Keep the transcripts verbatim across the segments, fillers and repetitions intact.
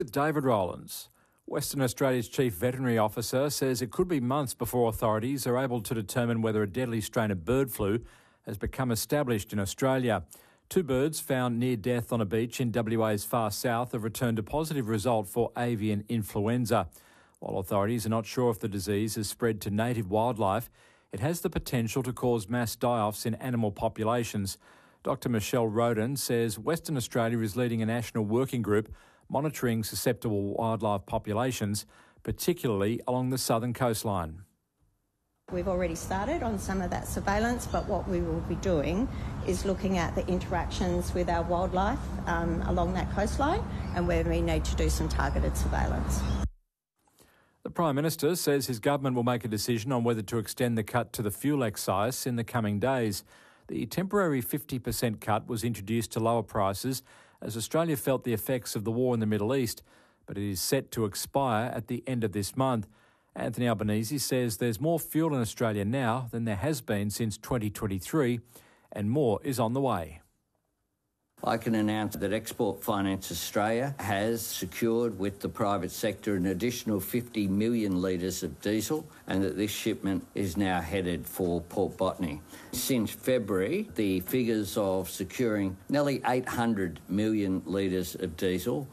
With David Rowlands. Western Australia's Chief Veterinary Officer says it could be months before authorities are able to determine whether a deadly strain of bird flu has become established in Australia. Two birds found near death on a beach in W A's far south have returned a positive result for avian influenza. While authorities are not sure if the disease has spread to native wildlife, it has the potential to cause mass die-offs in animal populations. Doctor Michelle Roden says Western Australia is leading a national working group monitoring susceptible wildlife populations, particularly along the southern coastline. We've already started on some of that surveillance, but what we will be doing is looking at the interactions with our wildlife um, along that coastline and where we need to do some targeted surveillance. The Prime Minister says his government will make a decision on whether to extend the cut to the fuel excise in the coming days. The temporary fifty percent cut was introduced to lower prices as Australia felt the effects of the war in the Middle East, but it is set to expire at the end of this month. Anthony Albanese says there's more fuel in Australia now than there has been since twenty twenty-three, and more is on the way. I can announce that Export Finance Australia has secured with the private sector an additional fifty million litres of diesel, and that this shipment is now headed for Port Botany. Since February, the figures of securing nearly eight hundred million litres of diesel.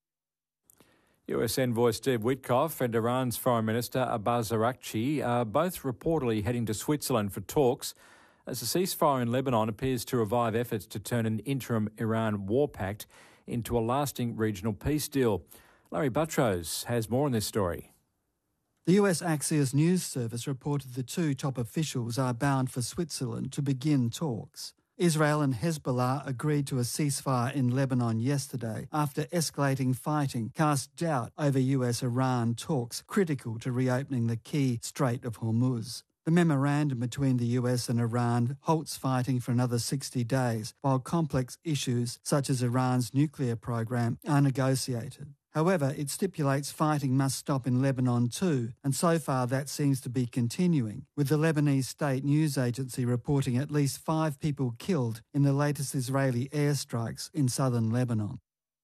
U S envoy Steve Witkoff and Iran's Foreign Minister Abbas Araghchi are both reportedly heading to Switzerland for talks as the ceasefire in Lebanon appears to revive efforts to turn an interim Iran war pact into a lasting regional peace deal. Larry Buttrose has more on this story. The U S Axios News Service reported the two top officials are bound for Switzerland to begin talks. Israel and Hezbollah agreed to a ceasefire in Lebanon yesterday after escalating fighting cast doubt over U S-Iran talks critical to reopening the key Strait of Hormuz. The memorandum between the U S and Iran halts fighting for another sixty days, while complex issues such as Iran's nuclear program are negotiated. However, it stipulates fighting must stop in Lebanon too, and so far that seems to be continuing, with the Lebanese state news agency reporting at least five people killed in the latest Israeli airstrikes in southern Lebanon.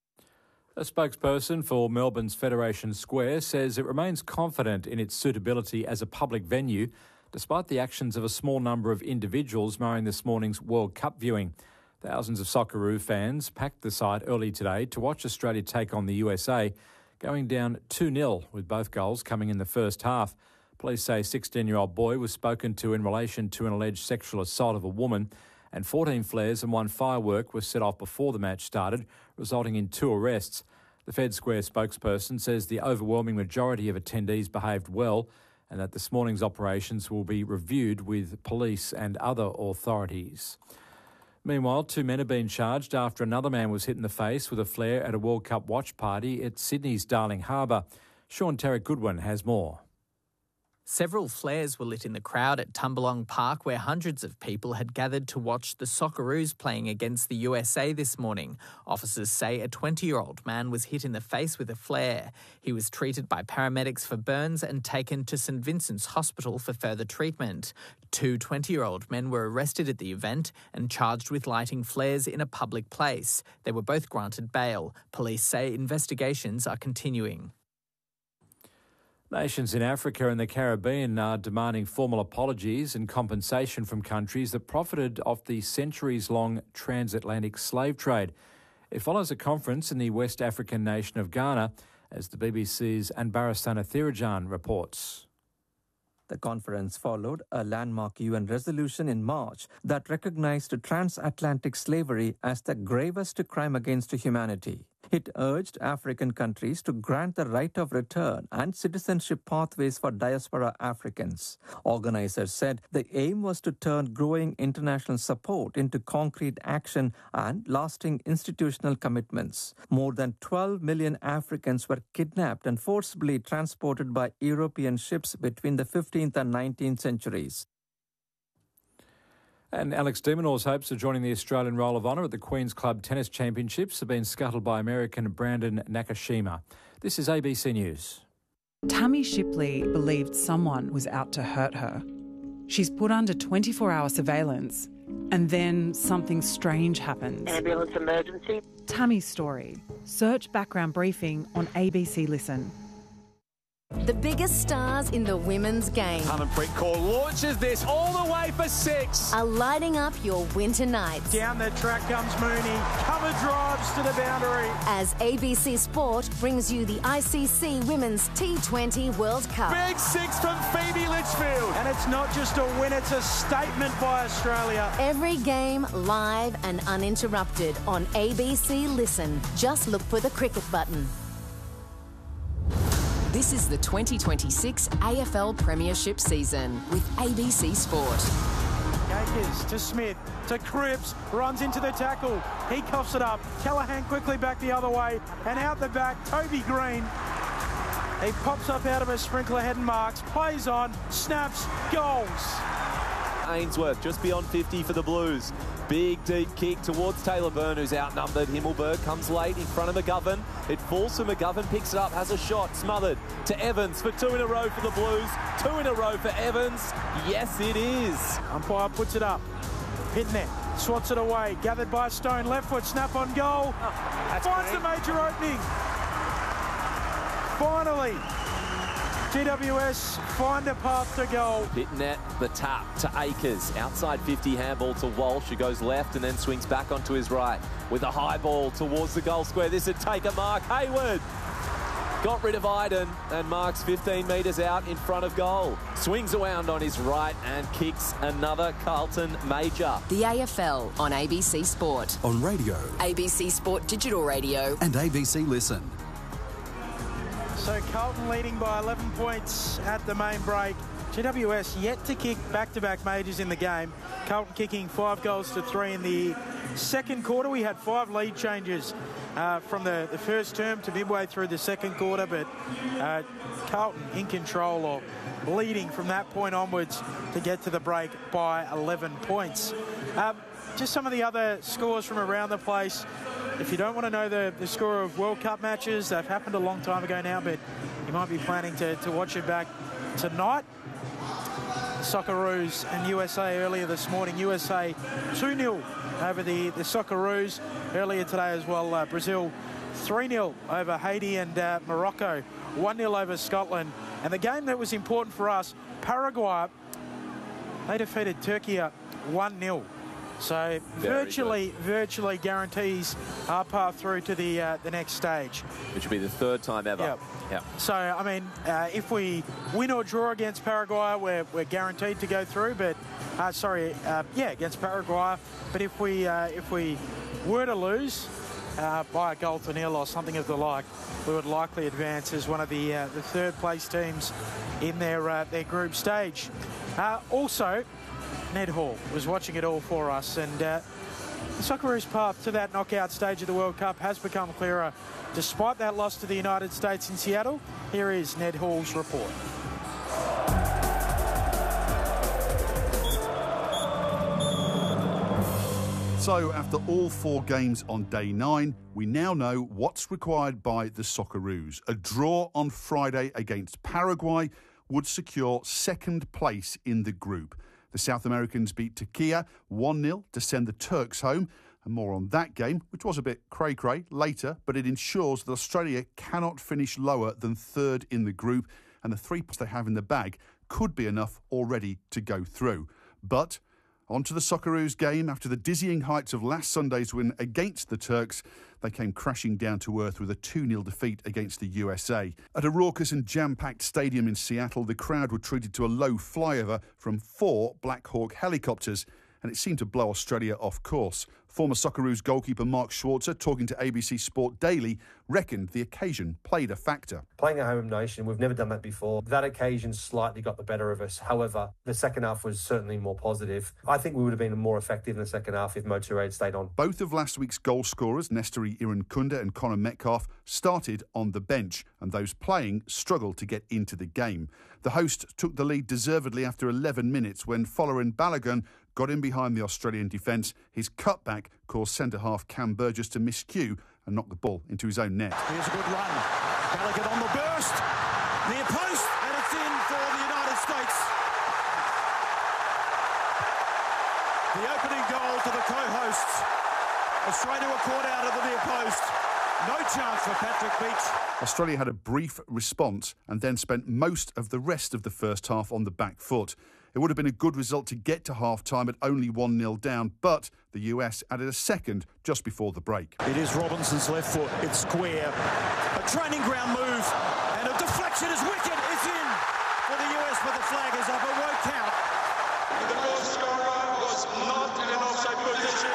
A spokesperson for Melbourne's Federation Square says it remains confident in its suitability as a public venue, despite the actions of a small number of individuals marring this morning's World Cup viewing. Thousands of Socceroo fans packed the site early today to watch Australia take on the U S A, going down two nil, with both goals coming in the first half. Police say a sixteen-year-old boy was spoken to in relation to an alleged sexual assault of a woman, and fourteen flares and one firework was set off before the match started, resulting in two arrests. The Fed Square spokesperson says the overwhelming majority of attendees behaved well, and that this morning's operations will be reviewed with police and other authorities. Meanwhile, two men have been charged after another man was hit in the face with a flare at a World Cup watch party at Sydney's Darling Harbour. Sean Terrick-Goodwin has more. Several flares were lit in the crowd at Tumbalong Park, where hundreds of people had gathered to watch the Socceroos playing against the U S A this morning. Officers say a twenty-year-old man was hit in the face with a flare. He was treated by paramedics for burns and taken to St Vincent's Hospital for further treatment. Two twenty-year-old men were arrested at the event and charged with lighting flares in a public place. They were both granted bail. Police say investigations are continuing. Nations in Africa and the Caribbean are demanding formal apologies and compensation from countries that profited off the centuries-long transatlantic slave trade. It follows a conference in the West African nation of Ghana, as the B B C's Anbarasana Thirajan reports. The conference followed a landmark U N resolution in March that recognized transatlantic slavery as the gravest crime against humanity. It urged African countries to grant the right of return and citizenship pathways for diaspora Africans. Organizers said the aim was to turn growing international support into concrete action and lasting institutional commitments. More than twelve million Africans were kidnapped and forcibly transported by European ships between the fifteenth and nineteenth centuries. And Alex de Minaur's hopes of joining the Australian Roll of Honour at the Queen's Club Tennis Championships have been scuttled by American Brandon Nakashima. This is A B C News. Tammy Shipley believed someone was out to hurt her. She's put under twenty-four hour surveillance, and then something strange happens. Ambulance emergency. Tammy's story. Search Background Briefing on A B C Listen. The biggest stars in the women's game Harmanpreet Kaur launches this all the way for six. are lighting up your winter nights. Down the track comes Mooney. Cover drives to the boundary. As A B C Sport brings you the I C C Women's T twenty World Cup. Big six from Phoebe Litchfield. And it's not just a win, it's a statement by Australia. Every game live and uninterrupted on A B C Listen. Just look for the cricket button. This is the twenty twenty-six A F L Premiership season with A B C Sport. Akers to Smith, to Cripps, runs into the tackle. He coughs it up. Callaghan quickly back the other way, and out the back, Toby Green. He pops up out of a sprinkler head and marks, plays on, snaps, goals. Ainsworth just beyond fifty for the Blues. Big deep kick towards Taylor Byrne, who's outnumbered. Himmelberg comes late in front of McGovern. It falls for McGovern, picks it up, has a shot, smothered to Evans for two in a row for the Blues. Two in a row for Evans. Yes, it is. Umpire puts it up. Pitnet swats it away. Gathered by Stone. Left foot snap on goal. Oh, that's Finds great. the major opening. Finally, G W S find a path to goal. Pitnet, the tap to Akers. Outside fifty, handball to Walsh, who goes left and then swings back onto his right. With a high ball towards the goal square. This would take a mark. Hayward got rid of Iden and marks fifteen metres out in front of goal. Swings around on his right and kicks another Carlton major. The A F L on A B C Sport. On radio. A B C Sport Digital Radio. And A B C Listen. So Carlton leading by eleven points at the main break. G W S yet to kick back-to-back majors in the game. Carlton kicking five goals to three in the second quarter. We had five lead changes uh, from the, the first term to midway through the second quarter, but uh, Carlton in control or leading from that point onwards to get to the break by eleven points. Um, just some of the other scores from around the place. If you don't want to know the, the score of World Cup matches, they've happened a long time ago now, but you might be planning to, to watch it back tonight. Socceroos and U S A earlier this morning. U S A two nil over the, the Socceroos. Earlier today as well, uh, Brazil three nil over Haiti, and uh, Morocco one nil over Scotland. And the game that was important for us, Paraguay, they defeated Turkey one nil. So Very virtually, good. virtually guarantees our path through to the uh, the next stage. Which will be the third time ever. Yep. Yep. So, I mean, uh, if we win or draw against Paraguay, we're, we're guaranteed to go through. But, uh, sorry, uh, yeah, against Paraguay. But if we uh, if we were to lose uh, by a goal to nil or something of the like, we would likely advance as one of the uh, the third place teams in their uh, their group stage. Uh, also, Ned Hall was watching it all for us, and uh, the Socceroos' path to that knockout stage of the World Cup has become clearer despite that loss to the United States in Seattle. Here is Ned Hall's report. So after all four games on day nine, we now know what's required by the Socceroos. A draw on Friday against Paraguay would secure second place in the group. The South Americans beat Turkey one nil to send the Turks home. And more on that game, which was a bit cray-cray, later, but it ensures that Australia cannot finish lower than third in the group, and the three points they have in the bag could be enough already to go through. But on to the Socceroos game. After the dizzying heights of last Sunday's win against the Turks, they came crashing down to earth with a two nil defeat against the U S A. At a raucous and jam-packed stadium in Seattle, the crowd were treated to a low flyover from four Black Hawk helicopters, and it seemed to blow Australia off course. Former Socceroos goalkeeper Mark Schwarzer, talking to A B C Sport Daily, reckoned the occasion played a factor. Playing a home nation, we've never done that before. That occasion slightly got the better of us. However, the second half was certainly more positive. I think we would have been more effective in the second half if Motorrad had stayed on. Both of last week's goal scorers, Nestori Irankunda and Connor Metcalf, started on the bench, and those playing struggled to get into the game. The host took the lead deservedly after eleven minutes when Folarin Balogun got in behind the Australian defence. His cutback caused centre-half Cam Burgess to miscue and knock the ball into his own net. Here's a good run. Balogun on the burst. Near post, and it's in for the United States. The opening goal to the co-hosts. Australia were caught out of the near post. No chance for Patrick Beach. Australia had a brief response and then spent most of the rest of the first half on the back foot. It would have been a good result to get to half-time at only one nil down, but the U S added a second just before the break. It is Robinson's left foot. It's square. A training ground move, and a deflection is wicked. It's in for the U S, but the flag is up. It won't count. The goal scorer was not in an offside position.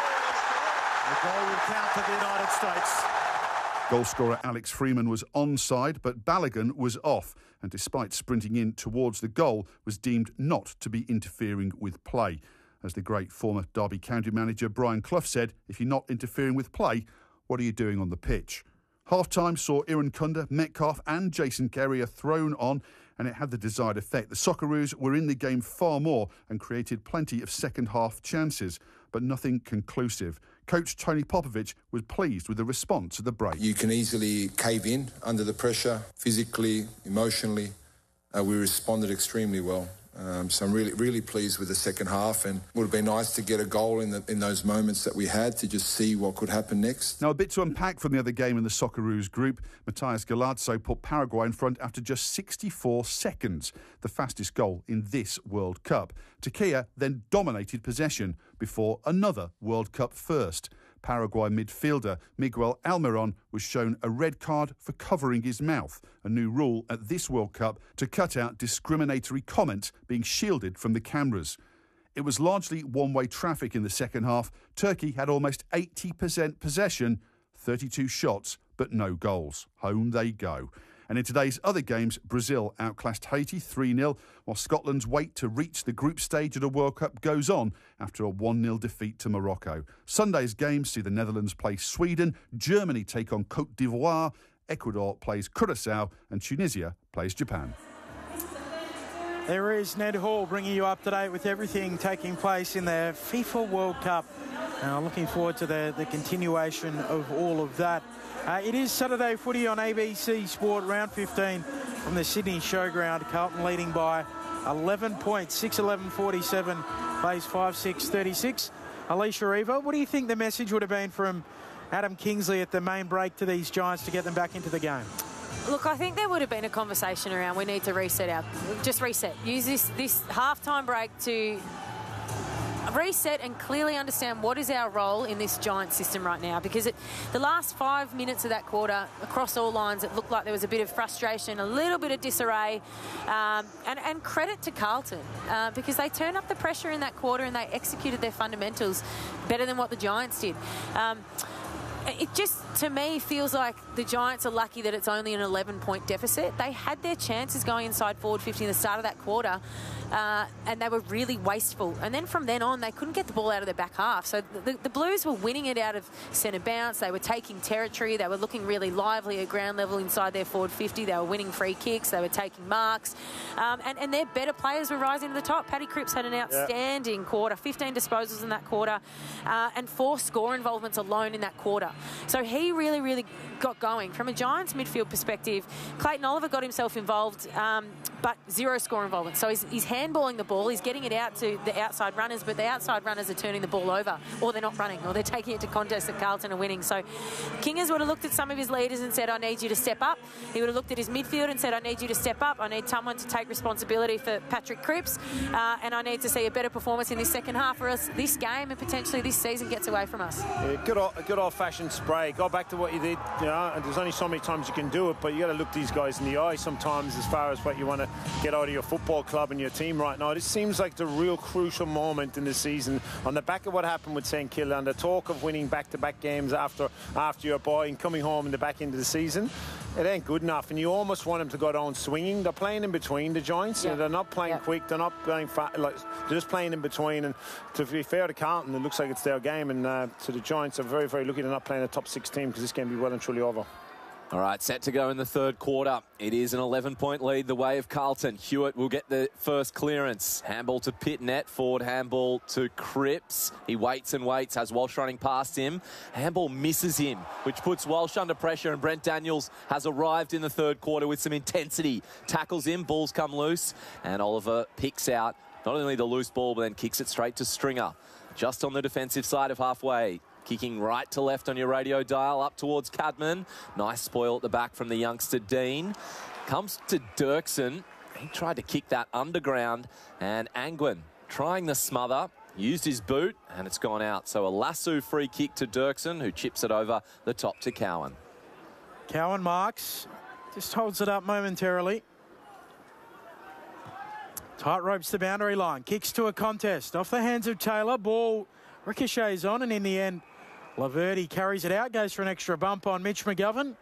The goal will count to the United States. Goalscorer Alex Freeman was onside, but Balogun was off, and despite sprinting in towards the goal, was deemed not to be interfering with play. As the great former Derby County manager Brian Clough said, if you're not interfering with play, what are you doing on the pitch? Half-time saw Irankunda, Metcalf and Jason Carrier thrown on, and it had the desired effect. The Socceroos were in the game far more and created plenty of second-half chances, but nothing conclusive. Coach Tony Popovich was pleased with the response to the break. You can easily cave in under the pressure, physically, emotionally. Uh, we responded extremely well. Um, so I'm really, really pleased with the second half, and it would have been nice to get a goal in the, in those moments that we had to just see what could happen next. Now, a bit to unpack from the other game in the Socceroos group. Matthias Galazzo put Paraguay in front after just sixty-four seconds, the fastest goal in this World Cup. Turquia then dominated possession before another World Cup first. Paraguay midfielder Miguel Almiron was shown a red card for covering his mouth, a new rule at this World Cup to cut out discriminatory comments being shielded from the cameras. It was largely one-way traffic in the second half. Turkey had almost eighty percent possession, thirty-two shots, but no goals. Home they go. And in today's other games, Brazil outclassed Haiti three nil, while Scotland's wait to reach the group stage at a World Cup goes on after a one nil defeat to Morocco. Sunday's games see the Netherlands play Sweden, Germany take on Côte d'Ivoire, Ecuador plays Curaçao, and Tunisia plays Japan. There is Ned Hall bringing you up to date with everything taking place in the FIFA World Cup. Now, looking forward to the, the continuation of all of that. Uh, it is Saturday footy on A B C Sport, round fifteen from the Sydney Showground. Carlton leading by eleven points, six eleven forty-seven, plays five six thirty-six. Alicia Reaver, what do you think the message would have been from Adam Kingsley at the main break to these Giants to get them back into the game? Look, I think there would have been a conversation around we need to reset our, just reset. Use this, this halftime break to reset and clearly understand what is our role in this Giant system right now, because it, the last five minutes of that quarter, across all lines, it looked like there was a bit of frustration, a little bit of disarray, um, and, and credit to Carlton, uh, because they turned up the pressure in that quarter and they executed their fundamentals better than what the Giants did. Um, It just, to me, feels like the Giants are lucky that it's only an eleven-point deficit. They had their chances going inside forward fifty in the start of that quarter, uh, and they were really wasteful. And then from then on, they couldn't get the ball out of their back half. So the, the Blues were winning it out of centre bounce. They were taking territory. They were looking really lively at ground level inside their forward fifty. They were winning free kicks. They were taking marks. Um, and, and their better players were rising to the top. Paddy Cripps had an outstanding yeah. quarter, fifteen disposals in that quarter, uh, and four score involvements alone in that quarter. So he really, really got going. From a Giants midfield perspective, Clayton Oliver got himself involved, um, but zero score involvement. So he's, he's handballing the ball, he's getting it out to the outside runners, but the outside runners are turning the ball over, or they're not running, or they're taking it to contests that Carlton are winning. So Kingers would have looked at some of his leaders and said, I need you to step up. He would have looked at his midfield and said, I need you to step up. I need someone to take responsibility for Patrick Cripps, uh, and I need to see a better performance in this second half, or else this game and potentially this season gets away from us. Yeah, good, old, good old-fashioned spray. Go back to what you did, you know, and there's only so many times you can do it, but you got to look these guys in the eye sometimes as far as what you want to get out of your football club and your team right now. This seems like the real crucial moment in the season on the back of what happened with Saint Kilda and the talk of winning back-to-back games after after your boy and coming home in the back end of the season. It ain't good enough, and you almost want them to go down swinging. They're playing in between the Giants. Yeah. They're not playing yeah. quick. They're not playing fast. Like, they're just playing in between. And to be fair to Carlton, it looks like it's their game. And uh, to the Giants, are very, very lucky they're not playing a top six team, because this game will be well and truly over. All right, set to go in the third quarter. It is an eleven-point lead the way of Carlton. Hewitt will get the first clearance. Handball to Pitnet. Forward handball to Cripps. He waits and waits, has Walsh running past him. Handball misses him, which puts Walsh under pressure, and Brent Daniels has arrived in the third quarter with some intensity. Tackles him, balls come loose, and Oliver picks out not only the loose ball, but then kicks it straight to Stringer. Just on the defensive side of halfway. kicking right to left on your radio dial, up towards Cadman. Nice spoil at the back from the youngster Dean. Comes to Dirksen. He tried to kick that underground, and Angwin trying the smother, used his boot, and it's gone out. So a lasso free kick to Dirksen, who chips it over the top to Cowan. Cowan marks, just holds it up momentarily. Tight ropes the boundary line, kicks to a contest. Off the hands of Taylor, ball ricochets on, and in the end, Laverty carries it out, goes for an extra bump on Mitch McGovern.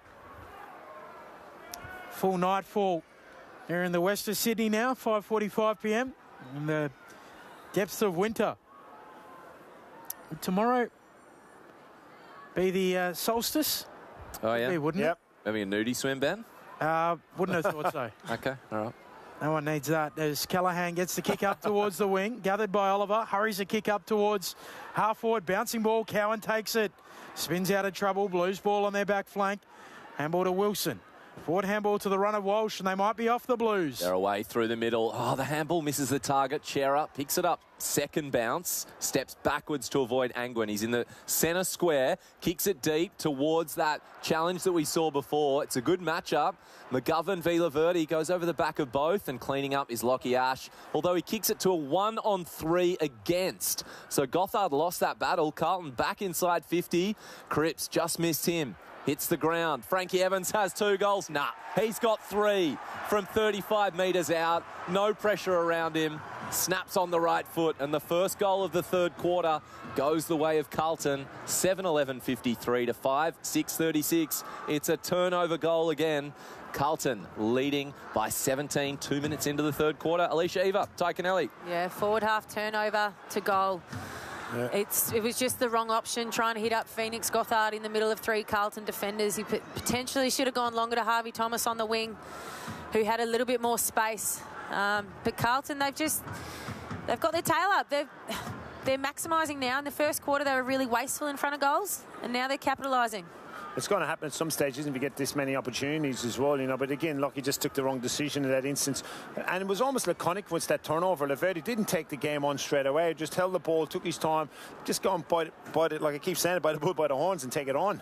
Full nightfall here in the west of Sydney now, five forty-five p m in the depths of winter. Would tomorrow be the uh, solstice? Oh, yeah? Be, wouldn't yep. it? Having a nudie swim, Ben? Uh, wouldn't have thought so. Okay, all right. No one needs that. As Callaghan gets the kick up towards the wing, gathered by Oliver, hurries the kick up towards half forward, bouncing ball, Cowan takes it, spins out of trouble, Blues ball on their back flank, handball to Wilson. Forward handball to the run of Walsh, and they might be off the Blues. They're away through the middle. Oh, the handball misses the target. Chera picks it up. Second bounce. Steps backwards to avoid Angwin. He's in the centre square. Kicks it deep towards that challenge that we saw before. It's a good matchup. McGovern v Laverty goes over the back of both, and cleaning up is Lockie Ash, although he kicks it to a one on three against. So Gothard lost that battle. Carlton back inside fifty. Cripps just missed him. Hits the ground. Frankie Evans has two goals. Nah, he's got three from thirty-five metres out. No pressure around him. Snaps on the right foot. And the first goal of the third quarter goes the way of Carlton. seven eleven fifty-three to five six thirty-six. It's a turnover goal again. Carlton leading by seventeen, two minutes into the third quarter. Alicia Eva, Taikanelli. Yeah, forward half turnover to goal. Yeah. It's It was just the wrong option, trying to hit up Phoenix Gothard in the middle of three Carlton defenders. He potentially should have gone longer to Harvey Thomas on the wing, who had a little bit more space. Um, but Carlton, they've just, they've got their tail up. They've, they're maximising now. In the first quarter, they were really wasteful in front of goals, and now they're capitalising. It's going to happen at some stages if you get this many opportunities as well, you know. But again, Lockie just took the wrong decision in that instance. And it was almost laconic once that turnover. Laverty didn't take the game on straight away. Just held the ball, took his time. Just go and bite it, bite it like I keep saying, bite the bull by the horns and take it on.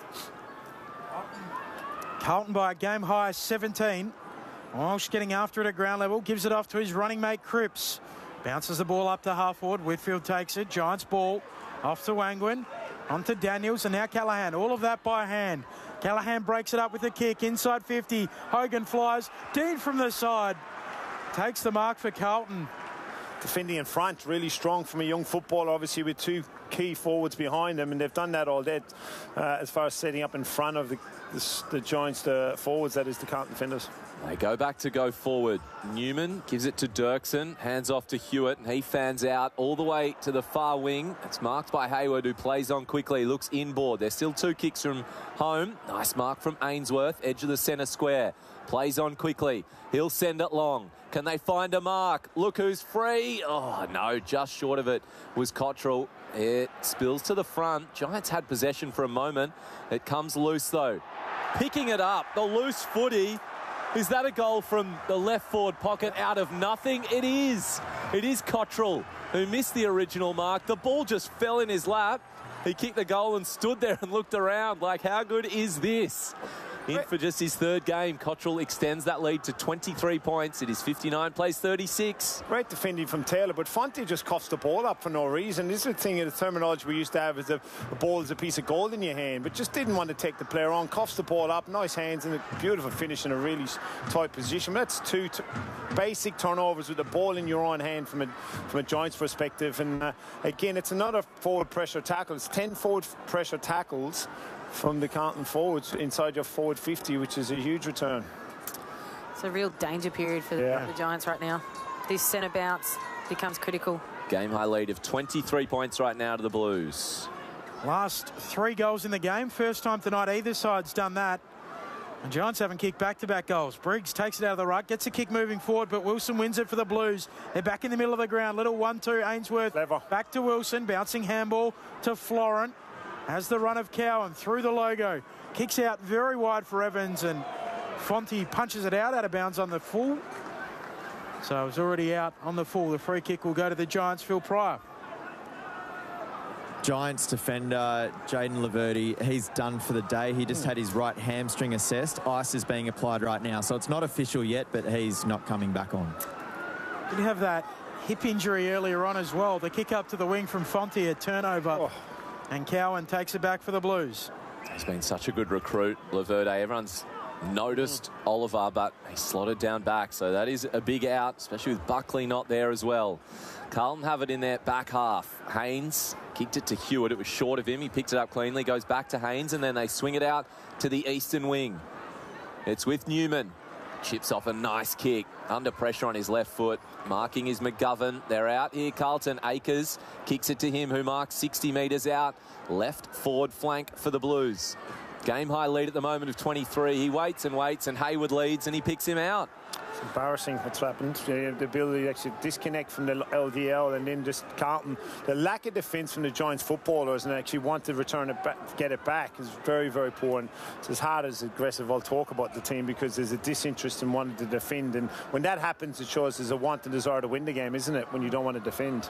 Carlton by a game high seventeen. Walsh getting after it at ground level. Gives it off to his running mate Cripps. Bounces the ball up to half forward. Whitfield takes it. Giants ball off to Angwin. On to Daniels, and now Callaghan. All of that by hand. Callaghan breaks it up with a kick. Inside fifty. Hogan flies. Dean from the side. Takes the mark for Carlton. Defending in front, really strong from a young footballer, obviously with two key forwards behind them, and they've done that all day uh, as far as setting up in front of the, the, the Giants, the forwards, that is the Carlton defenders. They go back to go forward. Newman gives it to Dirksen, hands off to Hewitt, and he fans out all the way to the far wing. It's marked by Hayward, who plays on quickly, looks inboard. There's still two kicks from home. Nice mark from Ainsworth, edge of the centre square. Plays on quickly. He'll send it long. Can they find a mark? Look who's free. Oh, no, just short of it was Cottrell. It spills to the front. Giants had possession for a moment. It comes loose, though. Picking it up, the loose footy. Is that a goal from the left forward pocket out of nothing? It is. It is Cottrell who missed the original mark. The ball just fell in his lap. He kicked the goal and stood there and looked around like, how good is this? In for just his third game, Cottrell extends that lead to twenty-three points. It is fifty-nine, plays thirty-six. Great defending from Taylor, but Fonte just coughs the ball up for no reason. This is the thing, the terminology we used to have is the, the ball is a piece of gold in your hand, but just didn't want to take the player on. Coughs the ball up, nice hands, and a beautiful finish in a really tight position. That's two t basic turnovers with the ball in your own hand from a, from a Giants perspective. And uh, again, it's another forward pressure tackle. It's ten forward pressure tackles from the Carlton forwards inside your forward fifty, which is a huge return. It's a real danger period for yeah. the Giants right now. This centre bounce becomes critical. Game high lead of twenty-three points right now to the Blues. Last three goals in the game. First time tonight either side's done that. The Giants haven't kicked back-to-back goals. Briggs takes it out of the ruck, gets a kick moving forward, but Wilson wins it for the Blues. They're back in the middle of the ground. Little one two, Ainsworth. Clever. Back to Wilson, bouncing handball to Florent. Has the run of Cowan through the logo. Kicks out very wide for Evans, and Fonte punches it out, out of bounds on the full. So it was already out on the full. The free kick will go to the Giants, Phil Pryor. Giants defender, Jaden Laverty, he's done for the day. He just had his right hamstring assessed. Ice is being applied right now, so it's not official yet, but he's not coming back on. Did have that hip injury earlier on as well. The kick up to the wing from Fonte, a turnover. Oh. And Cowan takes it back for the Blues. He's been such a good recruit, Laverde. Everyone's noticed mm. Oliver, but he slotted down back. So that is a big out, especially with Buckley not there as well. Carlton have it in their back half. Haynes kicked it to Hewitt. It was short of him. He picked it up cleanly, goes back to Haynes, and then they swing it out to the eastern wing. It's with Newman. Chips off a nice kick. Under pressure on his left foot. Marking is McGovern. They're out here. Carlton. Akers kicks it to him, who marks sixty metres out. Left forward flank for the Blues. Game high lead at the moment of twenty-three. He waits and waits, and Hayward leads, and he picks him out. It's embarrassing what's happened. The ability to actually disconnect from the L D L, and then just Carlton. The lack of defence from the Giants footballers and actually want to return it back, get it back is very, very poor. And it's as hard as aggressive I'll talk about the team, because there's a disinterest in wanting to defend. And when that happens, it shows there's a want and desire to win the game, isn't it, when you don't want to defend.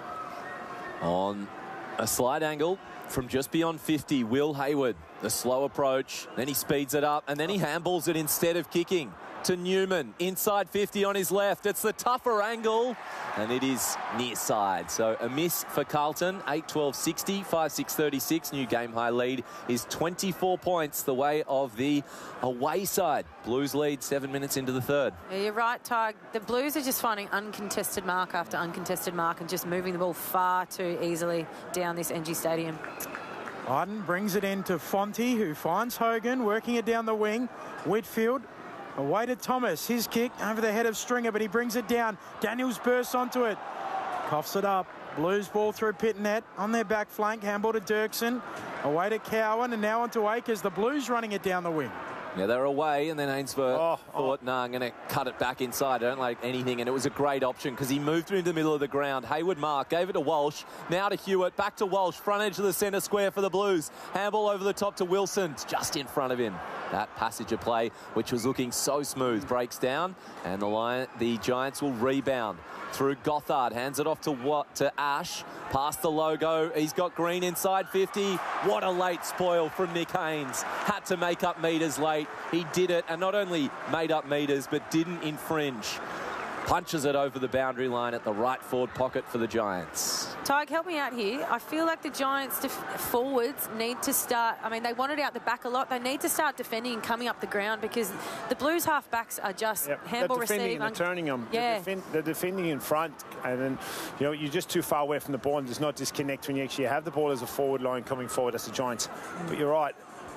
On a slight angle from just beyond fifty, Will Hayward, the slow approach, then he speeds it up, and then he handballs it instead of kicking to Newman, inside fifty on his left. It's the tougher angle, and it is near side. So a miss for Carlton, eight twelve sixty, five six thirty-six. New game high lead is twenty-four points the way of the away side. Blues lead seven minutes into the third. Yeah, you're right, Tig. The Blues are just finding uncontested mark after uncontested mark and just moving the ball far too easily down this N G Stadium. Arden brings it in to Fonte, who finds Hogan, working it down the wing. Whitfield away to Thomas. His kick over the head of Stringer, but he brings it down. Daniels bursts onto it. Coughs it up. Blues ball through Pitnet on their back flank. Handball to Dirksen. Away to Cowan, and now onto Akers. The Blues running it down the wing. Yeah, they're away, and then Ainsworth oh, thought, oh. no, nah, I'm going to cut it back inside. I don't like anything, and it was a great option because he moved it into the middle of the ground. Hayward mark, gave it to Walsh, now to Hewitt, back to Walsh, front edge of the centre square for the Blues. Handball over the top to Wilson, just in front of him. That passage of play, which was looking so smooth, breaks down, and the Lion, the Giants will rebound through Gothard. Hands it off to what to Ash, past the logo. He's got Green inside fifty. What a late spoil from Nick Haynes. Had to make up metres late. He did it, and not only made up metres, but didn't infringe. Punches it over the boundary line at the right forward pocket for the Giants. Tig, help me out here. I feel like the Giants def- forwards need to start, I mean, they wanted out the back a lot. They need to start defending and coming up the ground, because the Blues half-backs are just yep. handball receive. They're defending and they're turning them. Yeah. They're, defend- they're defending in front, and then, you know, you're just too far away from the ball, and there's not disconnect when you actually have the ball as a forward line coming forward. That's the Giants. Mm. But you're right.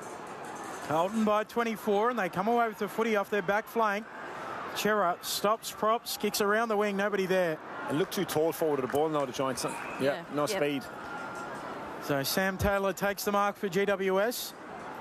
Carlton by twenty-four, and they come away with the footy off their back flank. Chera stops, props, kicks around the wing, nobody there. And look too tall forward to the ball now, the Giants. Yeah, yeah. no yep. speed. So Sam Taylor takes the mark for G W S.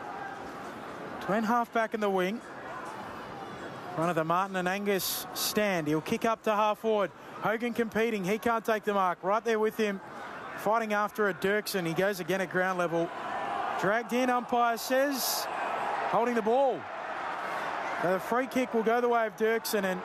Twin half back in the wing. One of the Martin and Angus stand. He'll kick up to half forward. Hogan competing. He can't take the mark. Right there with him. Fighting after it, Dirksen. He goes again at ground level. Dragged in, umpire says. Holding the ball. So the free kick will go the way of Dirksen, and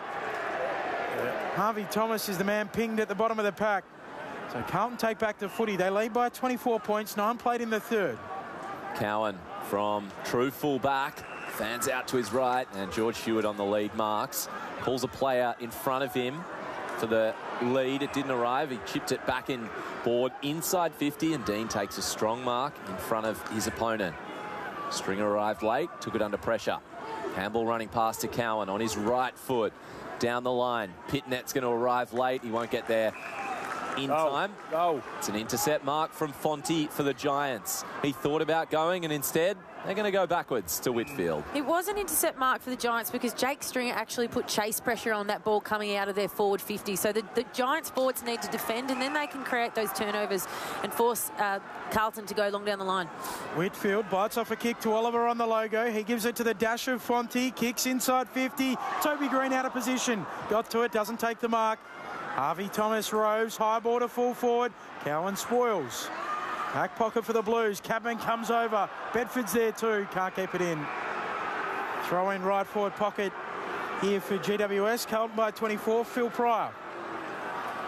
Harvey Thomas is the man pinged at the bottom of the pack. So Carlton take back the footy. They lead by twenty-four points, nine played in the third. Cowan from true full back, fans out to his right, and George Hewitt on the lead marks. Pulls a player in front of him for the lead. It didn't arrive. He chipped it back in board inside fifty, and Dean takes a strong mark in front of his opponent. Stringer arrived late, took it under pressure. Handball running past to Cowan on his right foot. Down the line. Pitnet's going to arrive late. He won't get there in oh, time. Oh. It's an intercept mark from Fonte for the Giants. He thought about going, and instead they're going to go backwards to Whitfield. It was an intercept mark for the Giants because Jake Stringer actually put chase pressure on that ball coming out of their forward fifty. So the, the Giants forwards need to defend, and then they can create those turnovers and force uh, Carlton to go long down the line. Whitfield bites off a kick to Oliver on the logo. He gives it to the dash of Fonte. Kicks inside fifty. Toby Green out of position. Got to it, doesn't take the mark. Harvey Thomas roves. High ball to full forward. Cowan spoils. Back pocket for the Blues. Cabman comes over. Bedford's there too. Can't keep it in. Throw in right forward pocket here for G W S. Carlton by twenty-four. Phil Pryor.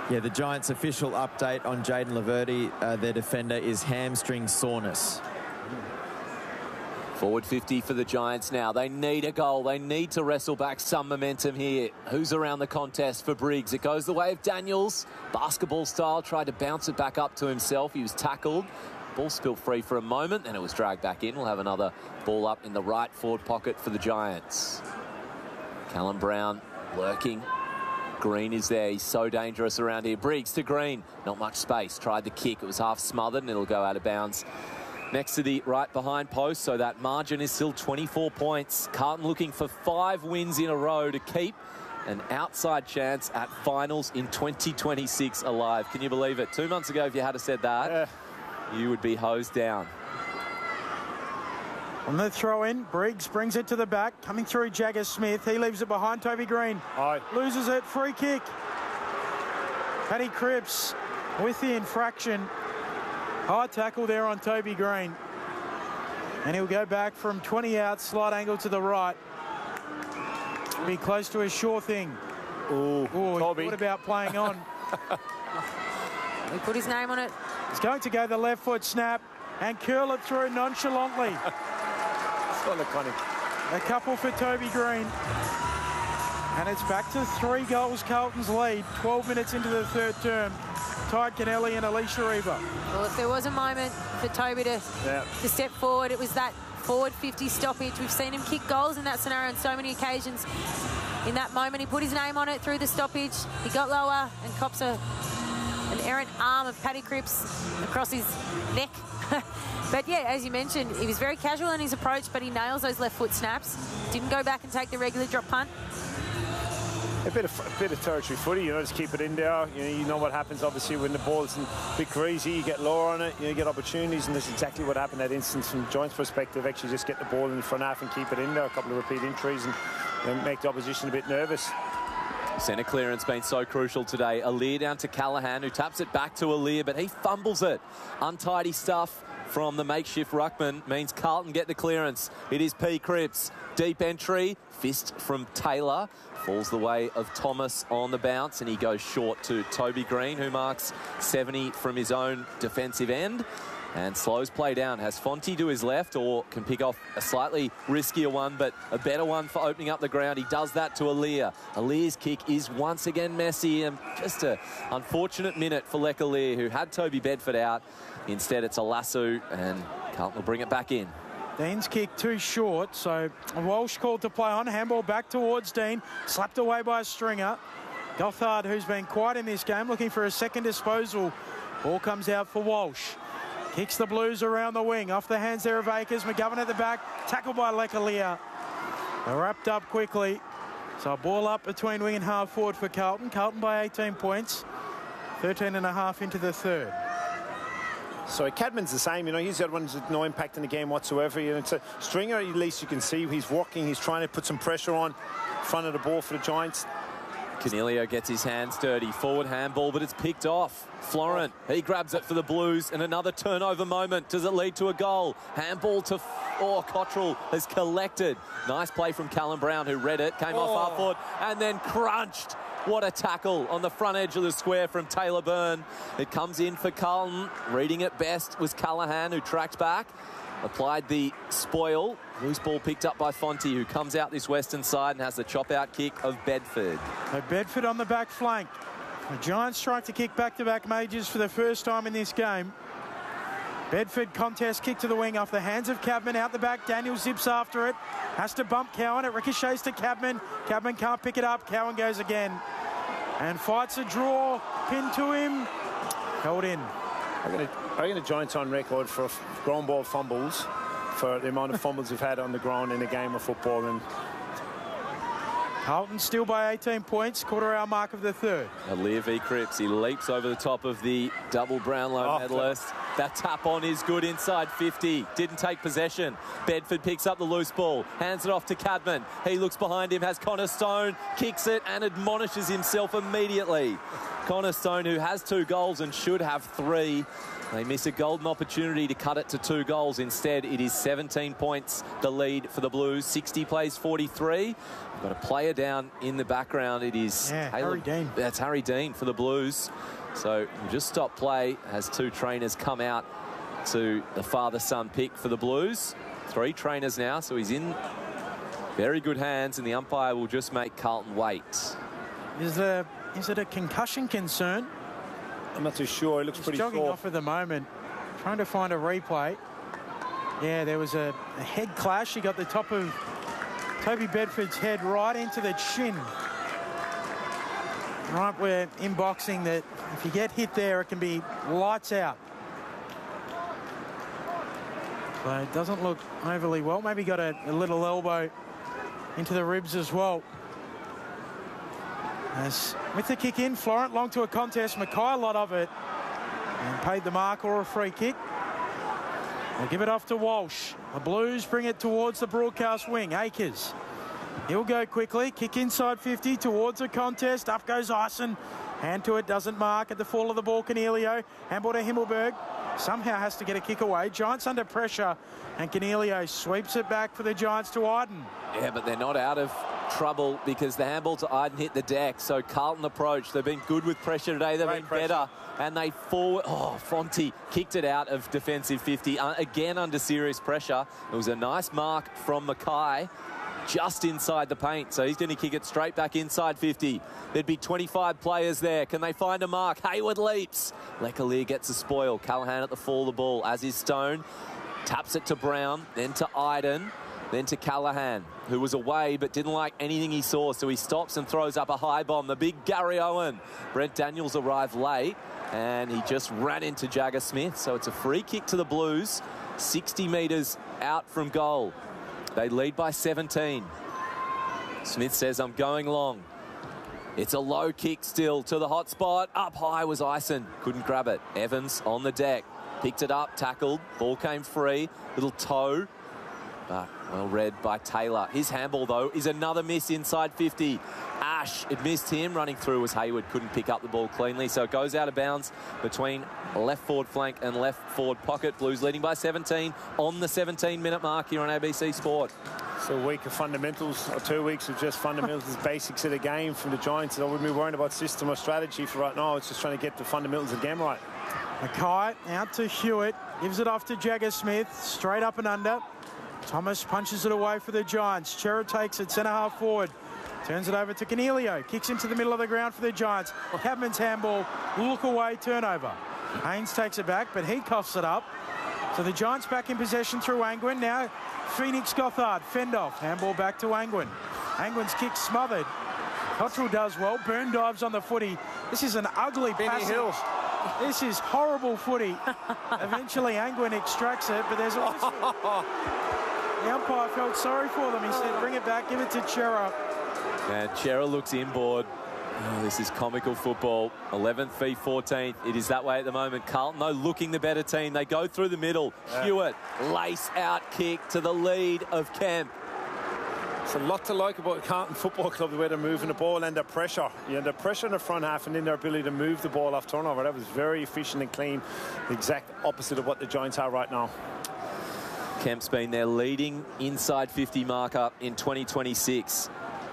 Yeah, the Giants' official update on Jayden Laverde, uh, their defender, is hamstring soreness. Forward fifty for the Giants now. They need a goal. They need to wrestle back some momentum here. Who's around the contest for Briggs? It goes the way of Daniels. Basketball style, tried to bounce it back up to himself. He was tackled. Ball spilt free for a moment, and it was dragged back in. We'll have another ball up in the right forward pocket for the Giants. Callum Brown lurking. Green is there. He's so dangerous around here. Briggs to Green. Not much space. Tried the kick. It was half smothered, and it'll go out of bounds next to the right behind post, so that margin is still twenty-four points. Carlton looking for five wins in a row to keep an outside chance at finals in twenty twenty-six alive. Can you believe it? Two months ago, if you had said that, uh. you would be hosed down. On the throw in, Briggs brings it to the back, coming through Jagger Smith. He leaves it behind Toby Green. Aye. Loses it, free kick. Paddy Cripps with the infraction. High tackle there on Toby Green. And he'll go back from twenty out, slight angle to the right. Be close to a sure thing. Ooh, Ooh, Toby. What about playing on? He put his name on it. He's going to go the left foot snap and curl it through nonchalantly. It's not funny. A couple for Toby Green. And it's back to three goals Carlton's lead, twelve minutes into the third term. Tyde Kennelly and Alicia Reaver. Well, if there was a moment for Toby to, yeah. to step forward, it was that forward fifty stoppage. We've seen him kick goals in that scenario on so many occasions. In that moment, he put his name on it through the stoppage. He got lower and cops a, an errant arm of Paddy Cripps across his neck. But yeah, as you mentioned, he was very casual in his approach, but he nails those left foot snaps. Didn't go back and take the regular drop punt. A bit of a bit of territory footy, you know, just keep it in there. You know, you know what happens, obviously, when the ball's a bit greasy, you get lower on it, you, know, you get opportunities, and that's exactly what happened in that instance from Giants' perspective. Actually, just get the ball in the front half and keep it in there. A couple of repeat entries and you know, make the opposition a bit nervous. Centre clearance been so crucial today. Aliir down to Callaghan, who taps it back to Aliir, but he fumbles it. Untidy stuff from the makeshift ruckman means Carlton get the clearance. It is P. Cripps. Deep entry. Fist from Taylor. Falls the way of Thomas on the bounce, and he goes short to Toby Green, who marks seventy from his own defensive end. And slows play down. Has Fonte to his left, or can pick off a slightly riskier one, but a better one for opening up the ground. He does that to Aliir. Alir's kick is once again messy, and just an unfortunate minute for Lech Aliir, who had Toby Bedford out. Instead, it's a lasso, and Carlton will bring it back in. Dean's kick too short, so Walsh called to play on. Handball back towards Dean. Slapped away by a stringer. Gothard, who's been quiet in this game, looking for a second disposal. Ball comes out for Walsh. Kicks the Blues around the wing. Off the hands there of Akers. McGovern at the back. Tackled by Lech Aliir. They're wrapped up quickly. So a ball up between wing and half forward for Carlton. Carlton by eighteen points. thirteen and a half into the third. So Cadman's the same, you know, he's the other one with no impact in the game whatsoever. You know, it's a Stringer, at least you can see he's walking, he's trying to put some pressure on front of the ball for the Giants. Cannelio gets his hands dirty. Forward handball, but it's picked off. Florent, he grabs it for the Blues, and another turnover moment. Does it lead to a goal? Handball to... Oh, Cottrell has collected. Nice play from Callum Brown, who read it, came oh. off half foot, and then crunched. What a tackle on the front edge of the square from Taylor Byrne. It comes in for Carlton. Reading it best was Callaghan, who tracked back. Applied the spoil. Loose ball picked up by Fonte, who comes out this western side and has the chop-out kick of Bedford. So Bedford on the back flank. The Giants trying to kick back-to-back majors for the first time in this game. Bedford contest kick to the wing off the hands of Cabman. Out the back, Daniel zips after it. Has to bump Cowan. It ricochets to Cabman. Cabman can't pick it up. Cowan goes again. And fights a draw. Pinned to him. Held in. I'm going to I'm going to Giants on record for ground ball fumbles, for the amount of fumbles we've had on the ground in a game of football. And Carlton still by eighteen points, quarter hour mark of the third. Aliir v Cripps, he leaps over the top of the double Brownlow oh, medalist. That tap on is good inside fifty. Didn't take possession. Bedford picks up the loose ball, hands it off to Cadman. He looks behind him, has Connor Stone, kicks it and admonishes himself immediately. Connor Stone, who has two goals and should have three. They miss a golden opportunity to cut it to two goals. Instead, it is seventeen points, the lead for the Blues. sixty plays forty-three. We've got a player down in the background. It is yeah, Harry Dean. That's Harry Dean for the Blues. So we'll just stop play as two trainers come out to the father-son pick for the Blues. Three trainers now, so he's in very good hands, and the umpire will just make Carlton wait. Is, the, is it a concussion concern? I'm not too sure. He looks He's pretty jogging sore. off at the moment, trying to find a replay. Yeah, there was a, a head clash. He got the top of Toby Bedford's head right into the chin. Right where in boxing that if you get hit there, it can be lights out. So it doesn't look overly well. Maybe got a, a little elbow into the ribs as well. As with the kick in, Florent long to a contest. Mackay a lot of it. And paid the mark or a free kick. They'll give it off to Walsh. The Blues bring it towards the broadcast wing. Akers. He'll go quickly. Kick inside fifty towards a contest. Up goes Ison. Hand to it, doesn't mark. At the fall of the ball, Canelio. Handball to Himmelberg. Somehow has to get a kick away. Giants under pressure. And Canelio sweeps it back for the Giants to Iden. Yeah, but they're not out of trouble because the handball to Iden hit the deck. So Carlton approach. They've been good with pressure today. They've Great been pressure. better. And they forward. Oh, Fonte kicked it out of defensive fifty. Uh, again under serious pressure. It was a nice mark from Mackay just inside the paint. So he's going to kick it straight back inside fifty. There'd be twenty-five players there. Can they find a mark? Hayward leaps. Lecalier gets a spoil. Callahan at the fall of the ball, as is Stone. Taps it to Brown, then to Iden, then to Callahan, who was away but didn't like anything he saw, so he stops and throws up a high bomb. The big Gary Owen. Brent Daniels arrived late, and he just ran into Jagger Smith. So it's a free kick to the Blues, sixty metres out from goal. They lead by seventeen. Smith says, I'm going long. It's a low kick still to the hot spot. Up high was Ison. Couldn't grab it. Evans on the deck. Picked it up, tackled. Ball came free. Little toe. But well read by Taylor. His handball, though, is another miss inside fifty. Ash, it missed him. Running through was Hayward. Couldn't pick up the ball cleanly. So it goes out of bounds between left forward flank and left forward pocket. Blues leading by seventeen on the seventeen-minute mark here on A B C Sport. So a week of fundamentals, or two weeks of just fundamentals, basics of the game from the Giants. I wouldn't be worrying about system or strategy for right now. It's just trying to get the fundamentals of the game right. Mackay out to Hewitt. Gives it off to Jagger Smith. Straight up and under. Thomas punches it away for the Giants. Chera takes it centre half forward. Turns it over to Canelio. Kicks into the middle of the ground for the Giants. Cadman's handball. Look away. Turnover. Haynes takes it back, but he coughs it up. So the Giants back in possession through Angwin. Now Phoenix Gothard. Fend off. Handball back to Angwin. Angwin's kick smothered. Cottrell does well. Byrne dives on the footy. This is an ugly passage. Hill. This is horrible footy. Eventually Angwin extracts it, but there's also... The umpire felt sorry for them. He said, bring it back, give it to Chera. And Chera looks inboard. Oh, this is comical football. eleventh v fourteenth. It is that way at the moment. Carlton, though, looking the better team. They go through the middle. Yeah. Hewitt, lace out kick to the lead of Kemp. It's a lot to like about Carlton Football Club, the way they're moving the ball and the pressure. You're under pressure in the front half and then their ability to move the ball off turnover. That was very efficient and clean. The exact opposite of what the Giants are right now. Kemp's been their leading inside fifty marker in twenty twenty-six.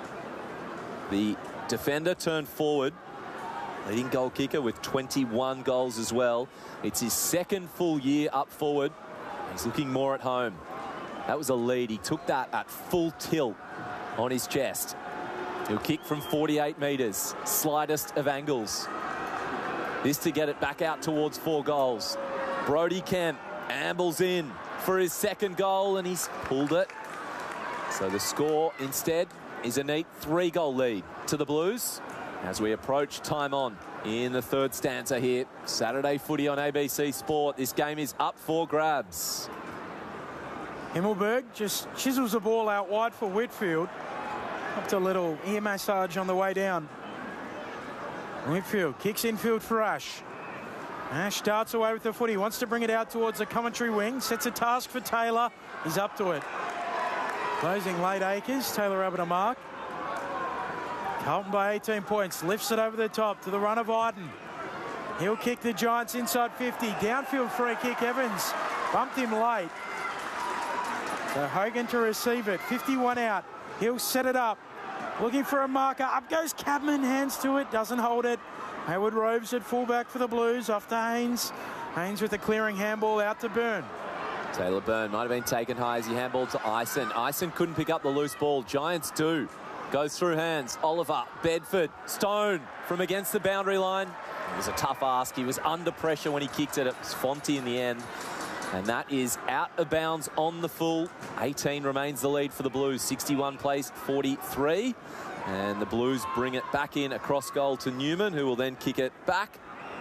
The defender turned forward, leading goal kicker with twenty-one goals as well. It's his second full year up forward. He's looking more at home. That was a lead. He took that at full tilt on his chest. He'll kick from forty-eight metres, slightest of angles. This to get it back out towards four goals. Brody Kemp ambles in for his second goal, and he's pulled it. So the score instead is a neat three-goal lead to the Blues as we approach time on in the third stanza here. Saturday footy on A B C Sport. This game is up for grabs. Himmelberg just chisels the ball out wide for Whitfield. Up to a little ear massage on the way down. Whitfield kicks infield for Ash. Ash darts away with the footy, wants to bring it out towards the commentary wing, sets a task for Taylor, he's up to it. Closing late Acres, Taylor Abbott a mark. Carlton by eighteen points, lifts it over the top to the run of Iden. He'll kick the Giants inside fifty, downfield free kick, Evans bumped him late. So Hogan to receive it, fifty-one out, he'll set it up, looking for a marker, up goes Cadman, hands to it, doesn't hold it. Hayward Roves at fullback for the Blues, off to Haynes. Haynes with a clearing handball out to Byrne. Taylor Byrne might have been taken high as he handballed to Ison. Ison couldn't pick up the loose ball. Giants do. Goes through hands. Oliver, Bedford, Stone from against the boundary line. It was a tough ask. He was under pressure when he kicked it. It was Fonte in the end. And that is out of bounds on the full. eighteen remains the lead for the Blues. sixty-one plays forty-three. And the Blues bring it back in across goal to Newman, who will then kick it back.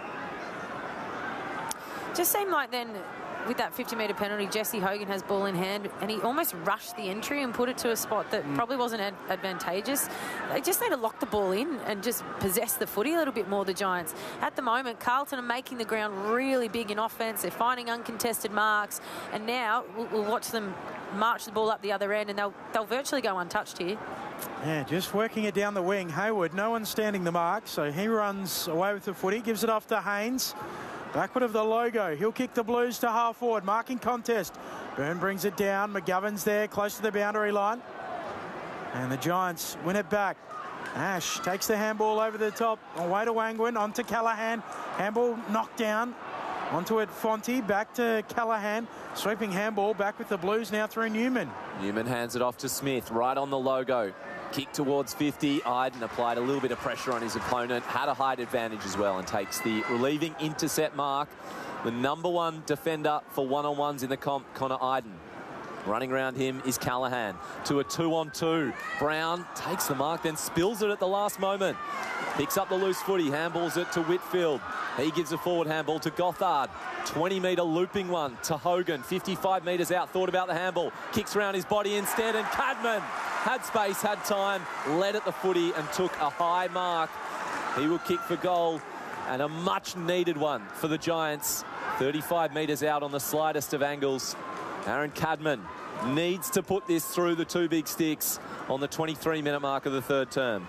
Just seemed like then, with that fifty metre penalty, Jesse Hogan has ball in hand, and he almost rushed the entry and put it to a spot that mm. probably wasn't ad advantageous. They just need to lock the ball in and just possess the footy a little bit more, the Giants. At the moment, Carlton are making the ground really big in offence. They're finding uncontested marks, and now we'll, we'll watch them march the ball up the other end, and they'll, they'll virtually go untouched here. Yeah, just working it down the wing. Hayward, no one standing the mark, so he runs away with the footy, gives it off to Haynes. Backward of the logo, he'll kick the Blues to half forward, marking contest. Byrne brings it down, McGovern's there, close to the boundary line. And the Giants win it back. Ash takes the handball over the top, away to Wangwin, onto Callaghan. Handball knocked down, onto it Fonte, back to Callaghan. Sweeping handball, back with the Blues now through Newman. Newman hands it off to Smith, right on the logo. Kick towards fifty. Iden applied a little bit of pressure on his opponent, had a height advantage as well, and takes the relieving intercept mark. The number one defender for one-on-ones in the comp, Connor Iden. Running around him is Callaghan to a two-on-two. Brown takes the mark, then spills it at the last moment. Picks up the loose footy, handballs it to Whitfield. He gives a forward handball to Gothard. twenty metre looping one to Hogan. fifty-five metres out, thought about the handball. Kicks around his body instead, and Cadman had space, had time, led at the footy and took a high mark. He will kick for goal, and a much needed one for the Giants. thirty-five metres out on the slightest of angles. Aaron Cadman needs to put this through the two big sticks on the twenty-three minute mark of the third term.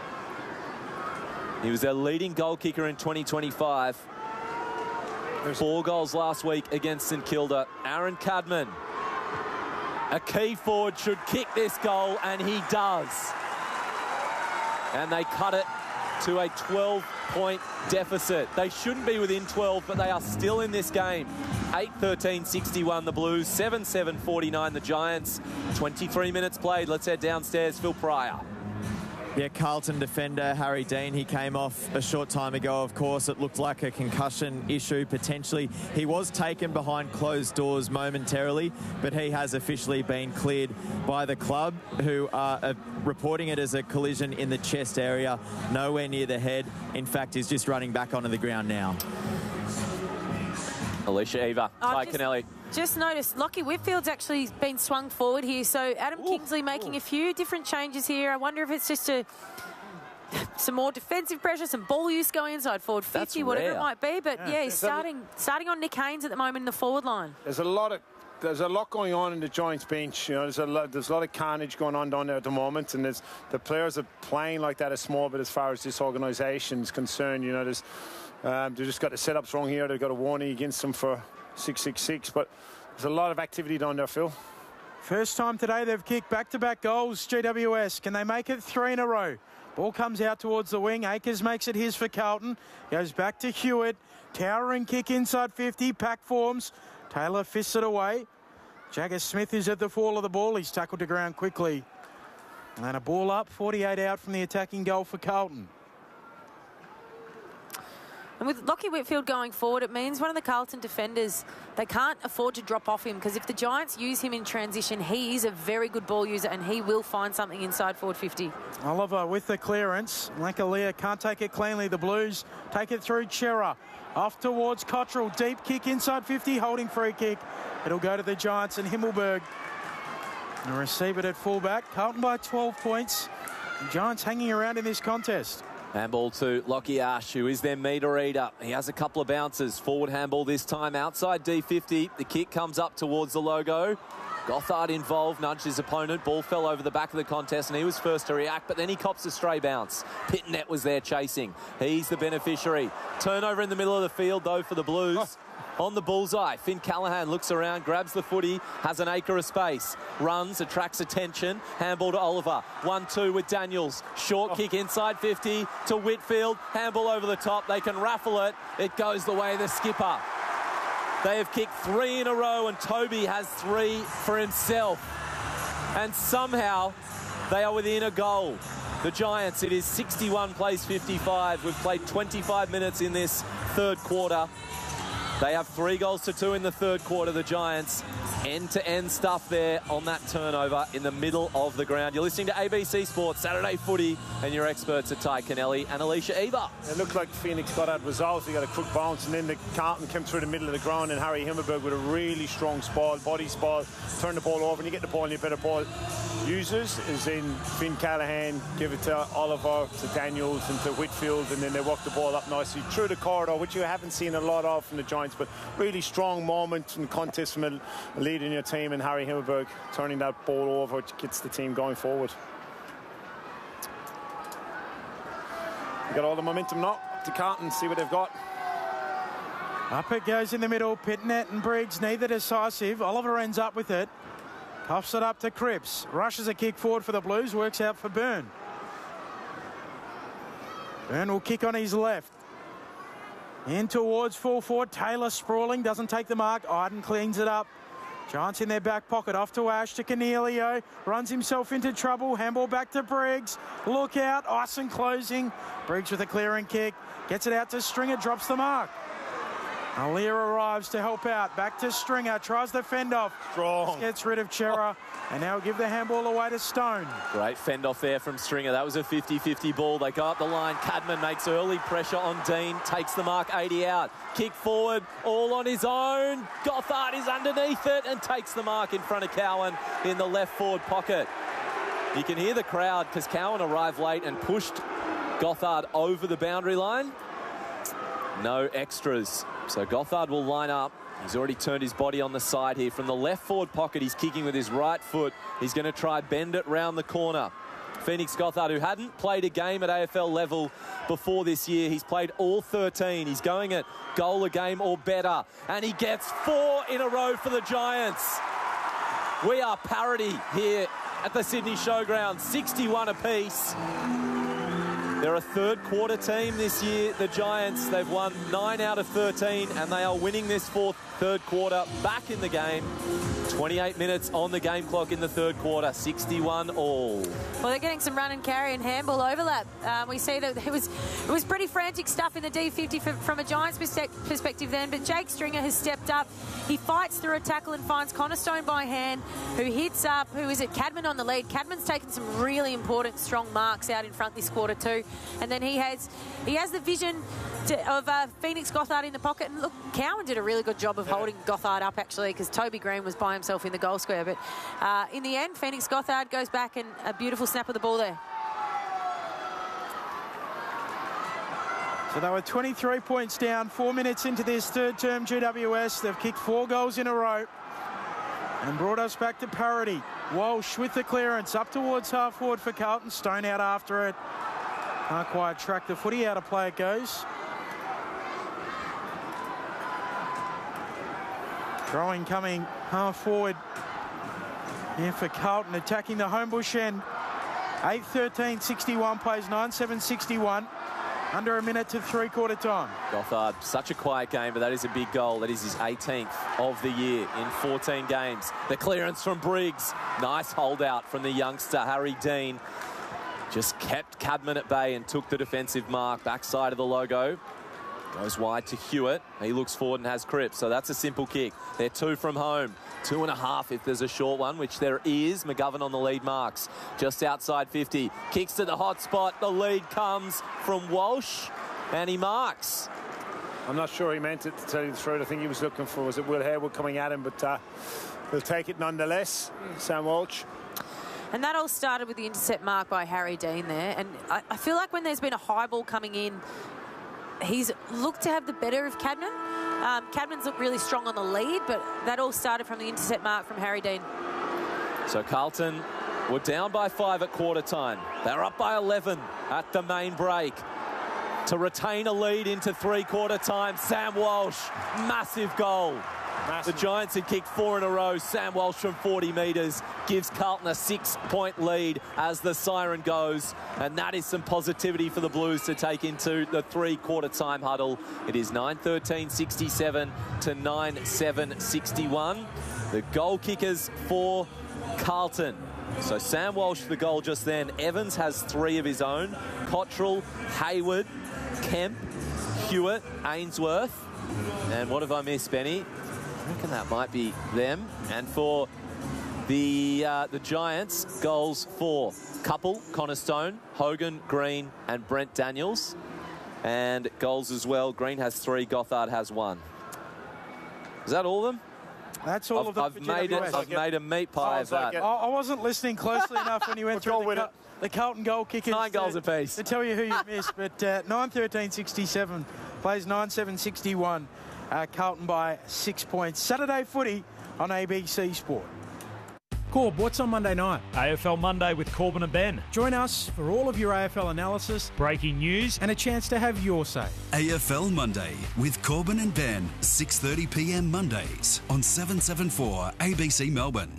He was their leading goal kicker in twenty twenty-five. Four goals last week against St Kilda. Aaron Cadman, a key forward, should kick this goal, and he does. And they cut it to a twelve point deficit. They shouldn't be within twelve, but they are still in this game. eight thirteen sixty-one the Blues, seven seven forty-nine the Giants. twenty-three minutes played. Let's head downstairs. Phil Pryor. Yeah, Carlton defender Harry Dean, he came off a short time ago, of course. It looked like a concussion issue, potentially. He was taken behind closed doors momentarily, but he has officially been cleared by the club, who are uh, reporting it as a collision in the chest area, nowhere near the head. In fact, he's just running back onto the ground now. Alicia Eva, Ty Kennelly. Just noticed Lockie Whitfield's actually been swung forward here, so Adam ooh, Kingsley making ooh. a few different changes here. I wonder if it's just a some more defensive pressure, some ball use going inside forward fifty, That's whatever rare. it might be. But yeah, yeah he's starting a, starting on Nick Haynes at the moment in the forward line. There's a lot of there's a lot going on in the Giants bench. You know, there's a lot there's a lot of carnage going on down there at the moment, and there's the players are playing like that a small bit as far as this organisation is concerned. You know, there's um, they've just got the setups wrong here. They've got a warning against them for six six six, but there's a lot of activity down there, Phil. First time today they've kicked back-to-back goals, G W S. Can they make it three in a row? Ball comes out towards the wing. Akers makes it his for Carlton. Goes back to Hewitt. Towering kick inside fifty. Pack forms. Taylor fists it away. Jagger Smith is at the fall of the ball. He's tackled to ground quickly. And a ball up, forty-eight out from the attacking goal for Carlton. And with Lockie Whitfield going forward, it means one of the Carlton defenders, they can't afford to drop off him, because if the Giants use him in transition, he is a very good ball user and he will find something inside forward fifty. Oliver with the clearance. Lankalia can't take it cleanly. The Blues take it through Chera. Off towards Cottrell. Deep kick inside fifty, holding free kick. It'll go to the Giants and Himmelberg. And receive it at fullback. Carlton by twelve points. The Giants hanging around in this contest. Handball to Lockie Ash, who is their meter eater. He has a couple of bounces. Forward handball this time outside D fifty. The kick comes up towards the logo. Gothard involved, nudged his opponent. Ball fell over the back of the contest and he was first to react, but then he cops a stray bounce. Pitnet was there chasing. He's the beneficiary. Turnover in the middle of the field, though, for the Blues. Oh. On the bullseye, Finn Callahan looks around, grabs the footy, has an acre of space, runs, attracts attention, handball to Oliver, one two with Daniels, short oh. kick inside fifty to Whitfield, handball over the top, they can raffle it, it goes the way of the skipper. They have kicked three in a row and Toby has three for himself. And somehow they are within a goal. The Giants, it is sixty-one plays fifty-five. We've played twenty-five minutes in this third quarter. They have three goals to two in the third quarter, the Giants. End-to-end stuff there on that turnover in the middle of the ground. You're listening to A B C Sports Saturday Footy, and your experts are Ty Kennelly and Alicia Eva. It looked like Phoenix got out resolved. He got a quick bounce, and then the Carlton came through the middle of the ground, and Harry Himmelberg with a really strong spall, body spall, turn the ball over, and you get the ball, and you better ball users is in Finn Callahan, give it to Oliver, to Daniels, and to Whitfield, and then they walk the ball up nicely through the corridor, which you haven't seen a lot of from the Giants, but really strong moment in contest from a lead in your team, and Harry Himmelberg turning that ball over, which gets the team going forward. You got all the momentum now. Up to Carlton, see what they've got. Up it goes in the middle. Pitnet and Briggs, neither decisive. Oliver ends up with it. Cuffs it up to Cripps. Rushes a kick forward for the Blues. Works out for Byrne. Byrne will kick on his left. In towards full forward. Taylor sprawling. Doesn't take the mark. Iden cleans it up. Giants in their back pocket. Off to Ash, to Cornelio. Runs himself into trouble. Handball back to Briggs. Look out. Ison closing. Briggs with a clearing kick. Gets it out to Stringer. Drops the mark. Alia arrives to help out. Back to Stringer. Tries the fend off. Strong. Gets rid of Chera. And now give the handball away to Stone. Great fend off there from Stringer. That was a fifty fifty ball. They go up the line. Cadman makes early pressure on Dean. Takes the mark. eighty out. Kick forward. All on his own. Gothard is underneath it and takes the mark in front of Cowan in the left forward pocket. You can hear the crowd because Cowan arrived late and pushed Gothard over the boundary line. No extras. So Gothard will line up. He's already turned his body on the side here. From the left forward pocket, he's kicking with his right foot. He's going to try bend it round the corner. Phoenix Gothard, who hadn't played a game at A F L level before this year. He's played all thirteen. He's going at goal a game or better. And he gets four in a row for the Giants. We are parity here at the Sydney Showground. sixty-one apiece. They're a third quarter team this year, the Giants. They've won nine out of thirteen, and they are winning this fourth third quarter back in the game. twenty-eight minutes on the game clock in the third quarter, sixty-one all. Well, they're getting some run and carry and handball overlap. Um, we see that it was it was pretty frantic stuff in the D fifty from, from a Giants perspective then, but Jake Stringer has stepped up. He fights through a tackle and finds Cornerstone by hand, who hits up, who is it, Cadman on the lead. Cadman's taken some really important, strong marks out in front this quarter too. And then he has he has the vision to, of uh, Phoenix Gothard in the pocket. And look, Cowan did a really good job of holding Gothard up, actually, because Toby Green was by himself in the goal square. But uh, in the end, Phoenix Gothard goes back and a beautiful snap of the ball there. So they were twenty-three points down, four minutes into this third term G W S. They've kicked four goals in a row and brought us back to parity. Walsh with the clearance up towards half forward for Carlton. Stone out after it. Can't quite track the footy. Out of play it goes. Throwing coming half forward here for Carlton, attacking the Homebush end. eight thirteen sixty-one, plays nine seven sixty-one. Under a minute to three-quarter time. Gothard, such a quiet game, but that is a big goal. That is his eighteenth of the year in fourteen games. The clearance from Briggs. Nice holdout from the youngster, Harry Dean. Just kept Cadman at bay and took the defensive mark. Backside of the logo. Goes wide to Hewitt. He looks forward and has Cripps. So that's a simple kick. They're two from home. Two and a half if there's a short one, which there is. McGovern on the lead marks. Just outside fifty. Kicks to the hot spot. The lead comes from Walsh. And he marks. I'm not sure he meant it, to tell you the truth. I think he was looking for, was it Will Harewood coming at him? But uh, he'll take it nonetheless. Sam Walsh. And that all started with the intercept mark by Harry Dean there. And I, I feel like when there's been a high ball coming in, he's looked to have the better of Cadman. Um, Cadman's looked really strong on the lead, but that all started from the intercept mark from Harry Dean. So Carlton were down by five at quarter time. They're up by eleven at the main break. To retain a lead into three-quarter time, Sam Walsh, massive goal. Massive. The Giants had kicked four in a row. Sam Walsh from forty metres gives Carlton a six-point lead as the siren goes. And that is some positivity for the Blues to take into the three-quarter time huddle. It is nine thirteen sixty-seven to nine seven sixty-one. The goal kickers for Carlton. So Sam Walsh, the goal just then. Evans has three of his own. Cottrell, Hayward, Kemp, Hewitt, Ainsworth. And what have I missed, Benny? I reckon that might be them. And for the uh, the Giants, goals for Couple, Connor Stone, Hogan, Green, and Brent Daniels. And goals as well. Green has three, Gothard has one. Is that all of them? That's all I've, of them. I've made it. I've made a meat pie of that. I wasn't listening closely enough when you went through the, the Carlton goal kickers. Nine to, goals apiece. To tell you who you missed, but uh, nine thirteen sixty-seven plays nine seven sixty-one. Uh, Carlton by six points. Saturday footy on A B C Sport. Corb, what's on Monday night? A F L Monday with Corbin and Ben. Join us for all of your A F L analysis, breaking news, and a chance to have your say. A F L Monday with Corbin and Ben, six thirty p m Mondays on seven seventy-four A B C Melbourne.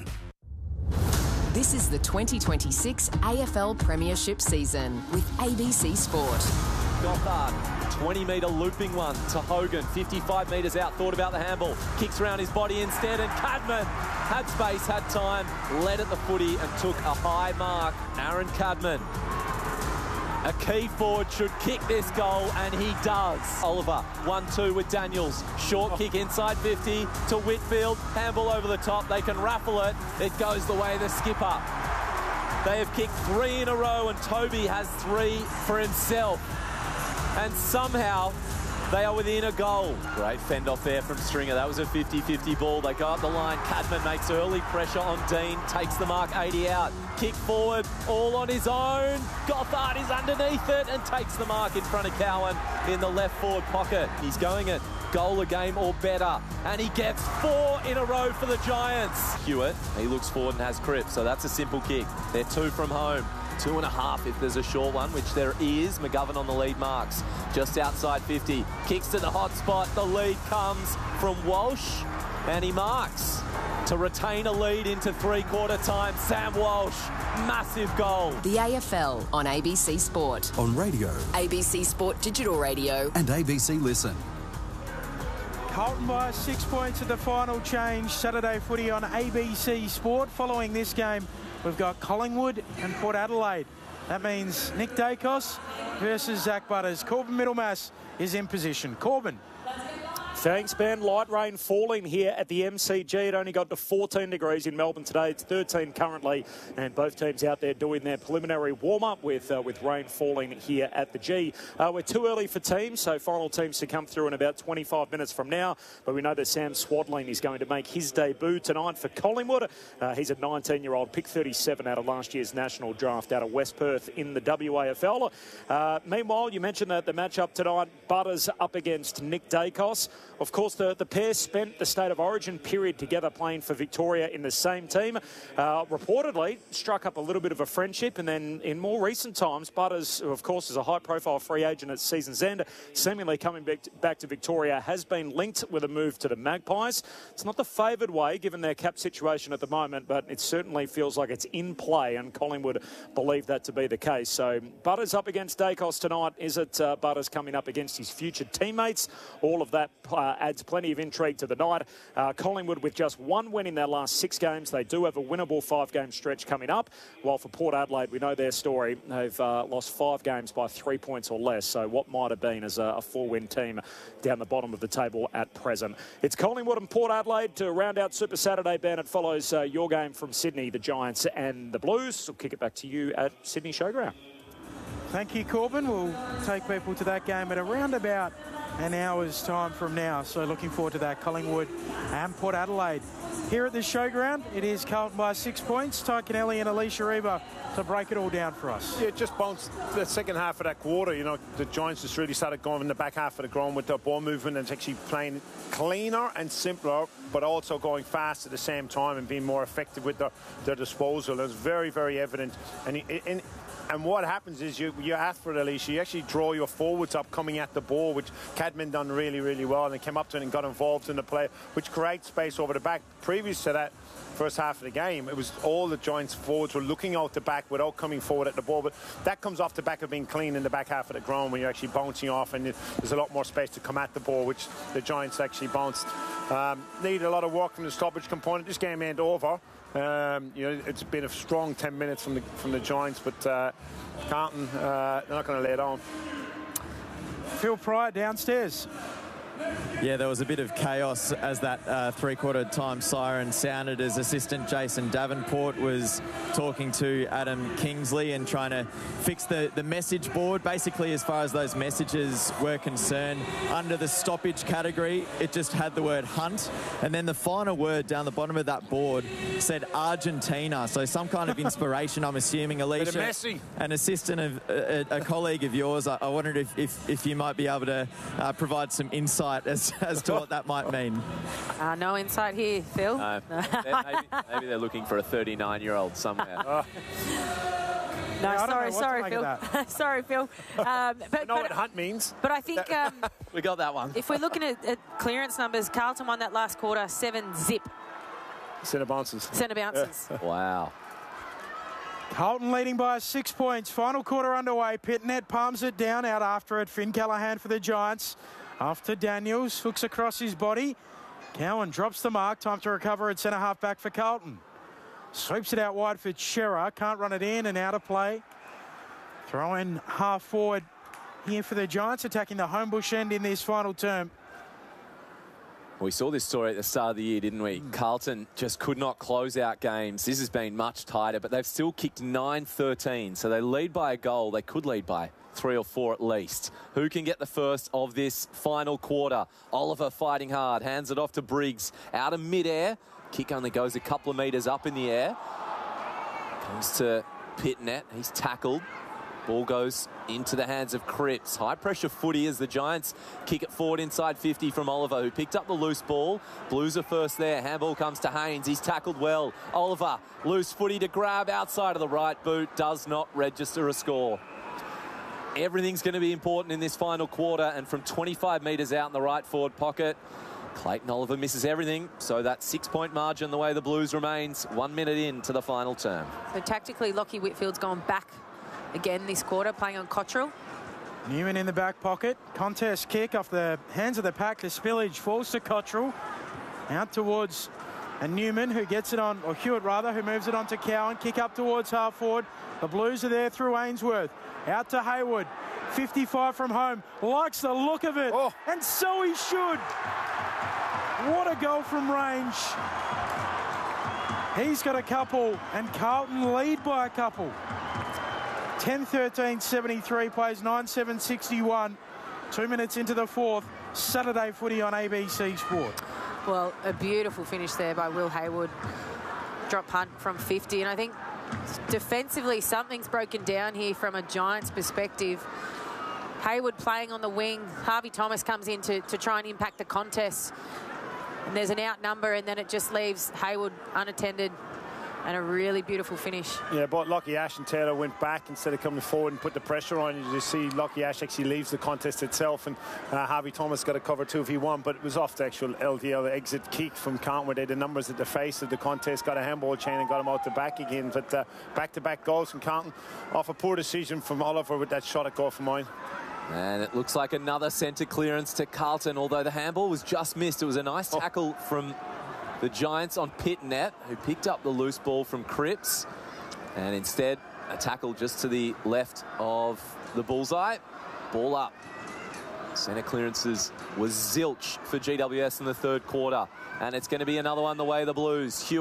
This is the twenty twenty-six A F L Premiership season with A B C Sport. Gothard, twenty metre looping one to Hogan, fifty-five metres out, thought about the handball, kicks around his body instead, and Cadman had space, had time, led at the footy and took a high mark. Aaron Cadman, a key forward, should kick this goal, and he does. Oliver, one two with Daniels, short kick inside fifty to Whitfield, handball over the top, they can raffle it, it goes the way of the skipper. They have kicked three in a row, and Toby has three for himself. And somehow they are within a goal. Great fend off there from Stringer. That was a fifty fifty ball. They go up the line. Cadman makes early pressure on Dean. Takes the mark, eighty out. Kick forward, all on his own. Gothard is underneath it and takes the mark in front of Cowan in the left forward pocket. He's going it. Goal a game or better. And he gets four in a row for the Giants. Hewitt, he looks forward and has Cripps. So that's a simple kick. They're two from home. Two and a half if there's a short one, which there is. McGovern on the lead marks. Just outside fifty. Kicks to the hot spot. The lead comes from Walsh. And he marks to retain a lead into three-quarter time. Sam Walsh, massive goal. The A F L on A B C Sport. On radio. A B C Sport Digital Radio. And A B C Listen. Carlton by six points at the final change. Saturday footy on A B C Sport. Following this game, we've got Collingwood and Port Adelaide. That means Nick Dacos versus Zach Butters. Corbin Middlemass is in position. Corbin. Thanks, Ben. Light rain falling here at the M C G. It only got to fourteen degrees in Melbourne today. It's thirteen currently, and both teams out there doing their preliminary warm-up with uh, with rain falling here at the G. Uh, we're too early for teams, so final teams to come through in about twenty-five minutes from now. But we know that Sam Swadling is going to make his debut tonight for Collingwood. Uh, he's a nineteen-year-old, pick thirty-seven out of last year's national draft out of West Perth in the W A F L. Uh, meanwhile, you mentioned that the matchup tonight, Butters up against Nick Dacos. Of course, the, the pair spent the State of Origin period together playing for Victoria in the same team. Uh, reportedly, struck up a little bit of a friendship, and then in more recent times, Butters, who of course is a high-profile free agent at season's end, seemingly coming back to, back to Victoria, has been linked with a move to the Magpies. It's not the favoured way, given their cap situation at the moment, but it certainly feels like it's in play, and Collingwood believe that to be the case. So Butters up against Dacos tonight. Is it uh, Butters coming up against his future teammates? All of that uh, adds plenty of intrigue to the night. Uh, Collingwood with just one win in their last six games. They do have a winnable five-game stretch coming up. While for Port Adelaide, we know their story. They've uh, lost five games by three points or less. So what might have been as a, a four-win team down the bottom of the table at present. It's Collingwood and Port Adelaide to round out Super Saturday, Ben. It follows uh, your game from Sydney, the Giants and the Blues. We'll kick it back to you at Sydney Showground. Thank you, Corbin. We'll take people to that game at around about an hour's time from now. So looking forward to that. Collingwood and Port Adelaide here at the showground. It is Carlton by six points. Ty Kennelly and Alicia Reba to break it all down for us. Yeah, just bounced the second half of that quarter. You know, the Giants just really started going in the back half of the ground with their ball movement and actually playing cleaner and simpler, but also going fast at the same time and being more effective with their, their disposal. It's very, very evident. And, and And what happens is you, you ask for it, Alicia, you actually draw your forwards up coming at the ball, which Cadman done really, really well, and they came up to it and got involved in the play, which creates space over the back. Previous to that first half of the game, it was all the Giants forwards were looking out the back without coming forward at the ball, but that comes off the back of being clean in the back half of the ground when you're actually bouncing off and there's a lot more space to come at the ball, which the Giants actually bounced. Um, needed a lot of work from the stoppage component. This game ain't over. Um, you know, it's been a strong ten minutes from the from the Giants, but uh, Carlton, uh, they're not going to lay down. Phil Pryor downstairs. Yeah, there was a bit of chaos as that uh, three-quarter time siren sounded as assistant Jason Davenport was talking to Adam Kingsley and trying to fix the, the message board. Basically, as far as those messages were concerned, under the stoppage category, it just had the word hunt. And then the final word down the bottom of that board said Argentina. So some kind of inspiration, I'm assuming. Alicia, bit of Messi. An assistant of a, a colleague of yours, I, I wondered if, if, if you might be able to uh, provide some insight As, as to what that might mean. Uh, no insight here, Phil. No, maybe, maybe they're looking for a thirty-nine-year-old somewhere. No, Yeah, sorry, sorry, Phil. sorry, Phil. Um, but, I know but, what hunt means. But I think um, we got that one. If we're looking at, at clearance numbers, Carlton won that last quarter seven zip. Centre bounces. Centre bounces. Yeah. Wow. Carlton leading by six points. Final quarter underway. Pitnet palms it down out after it. Finn Callaghan for the Giants. After Daniels, hooks across his body. Cowan drops the mark. Time to recover at centre half back for Carlton. Sweeps it out wide for Shearer. Can't run it in and out of play. Throw in half forward here for the Giants, attacking the Homebush end in this final term. We saw this story at the start of the year, didn't we? Mm. Carlton just could not close out games. This has been much tighter, but they've still kicked nine thirteen. So they lead by a goal. They could lead by three or four at least. Who can get the first of this final quarter? Oliver fighting hard, hands it off to Briggs. Out of mid-air. Kick only goes a couple of metres up in the air. Comes to Pitnet. He's tackled. Ball goes into the hands of Cripps. High-pressure footy as the Giants kick it forward inside fifty from Oliver, who picked up the loose ball. Blues are first there. Handball comes to Haynes. He's tackled well. Oliver, loose footy to grab outside of the right boot. Does not register a score. Everything's going to be important in this final quarter, and from twenty-five metres out in the right forward pocket, Clayton Oliver misses everything, so that six-point margin the way the Blues remains, one minute into the final term. So tactically, Lockie Whitfield's gone back again this quarter, playing on Cottrell. Newman in the back pocket. Contest kick off the hands of the pack to Spillage. Falls to Cottrell. Out towards and Newman, who gets it on, or Hewitt rather, who moves it on to Cowan. Kick up towards half forward. The Blues are there through Ainsworth. Out to Hayward. fifty-five from home. Likes the look of it. Oh. And so he should. What a goal from range. He's got a couple, and Carlton lead by a couple. ten thirteen seventy-three, plays nine seven sixty-one. Two minutes into the fourth. Saturday footy on A B C Sport. Well, a beautiful finish there by Will Hayward. Drop punt from fifty, and I think defensively something's broken down here from a Giants perspective. Hayward playing on the wing. Harvey Thomas comes in to, to try and impact the contest. And there's an outnumber, and then it just leaves Hayward unattended. And a really beautiful finish. Yeah, but Lockie Ash and Taylor went back instead of coming forward and put the pressure on. You just see Lockie Ash actually leaves the contest itself, and uh, Harvey Thomas got a cover two v one, but it was off the actual L D L exit kick from Carlton, where they had the numbers at the face of the contest, got a handball chain and got him out the back again. But uh, back-to-back goals from Carlton off a poor decision from Oliver with that shot at goal for mine. And it looks like another centre clearance to Carlton, although the handball was just missed. It was a nice tackle oh. from the Giants on Pitnet, who picked up the loose ball from Cripps, and instead a tackle just to the left of the bullseye. Ball up. Centre clearances was zilch for G W S in the third quarter, and it's going to be another one the way the Blues. Hewitt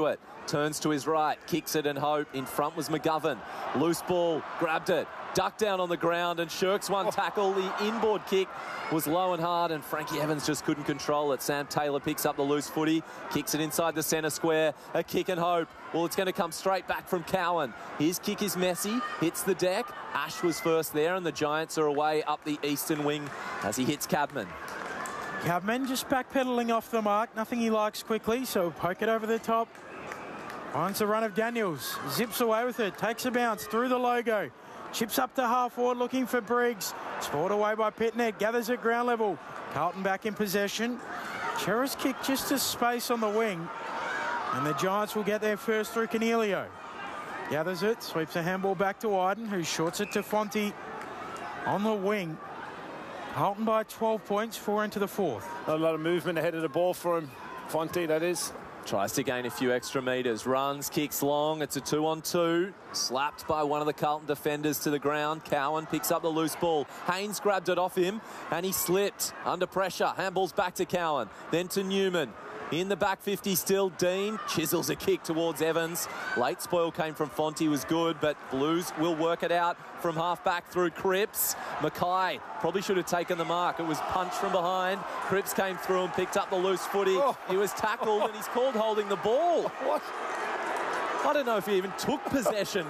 turns to his right, kicks it and Hope. In front was McGovern. Loose ball, grabbed it, ducked down on the ground and shirks one tackle. The inboard kick was low and hard and Frankie Evans just couldn't control it. Sam Taylor picks up the loose footy, kicks it inside the centre square. A kick and Hope. Well, it's going to come straight back from Cowan. His kick is messy, hits the deck. Ash was first there and the Giants are away up the eastern wing as he hits Cabman. Cabman just backpedaling off the mark. Nothing he likes quickly, so poke it over the top. Finds the run of Daniels. Zips away with it. Takes a bounce through the logo. Chips up to half forward looking for Briggs. Spoiled away by Pitnet. Gathers at ground level. Carlton back in possession. Chera's kick just to space on the wing. And the Giants will get there first through Cornelio. Gathers it. Sweeps a handball back to Iden, who shorts it to Fonte on the wing. Carlton by twelve points, four into the fourth. Not a lot of movement ahead of the ball for him. Fonte, that is. Tries to gain a few extra metres. Runs, kicks long. It's a two-on-two. Slapped by one of the Carlton defenders to the ground. Cowan picks up the loose ball. Haynes grabbed it off him and he slipped under pressure. Handballs back to Cowan. Then to Newman. In the back fifty still, Dean chisels a kick towards Evans. Late spoil came from Fonte, was good, but Blues will work it out from half-back through Cripps. Mackay probably should have taken the mark. It was punched from behind. Cripps came through and picked up the loose footy. Oh. He was tackled and he's called holding the ball. What? I don't know if he even took possession.